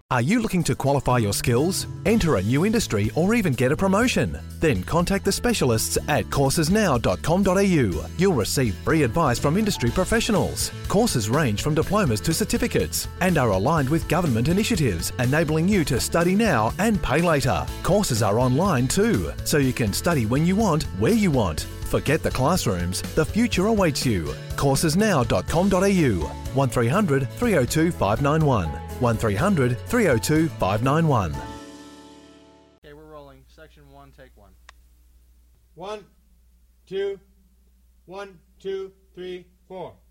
Are you looking to qualify your skills, enter a new industry, or even get a promotion? Then contact the specialists at coursesnow.com.au. You'll receive free advice from industry professionals. Courses range from diplomas to certificates and are aligned with government initiatives, enabling you to study now and pay later. Courses are online too, so you can study when you want, where you want. Forget the classrooms, the future awaits you. coursesnow.com.au 1300 302 591 1300 302 591. Okay, we're rolling. Section 1, take 1. 1, 2, 1, 2, 3, 4.